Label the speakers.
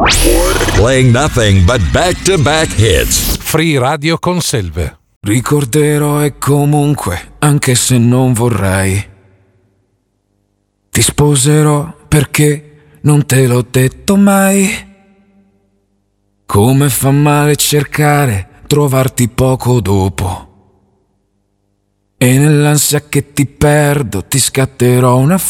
Speaker 1: Playing nothing but back-to-back hits.
Speaker 2: Free Radio Conselve.
Speaker 3: Ricorderò e comunque, anche se non vorrei, ti sposerò perché non te l'ho detto mai. Come fa male cercare, trovarti poco dopo. E nell'ansia che ti perdo ti scatterò una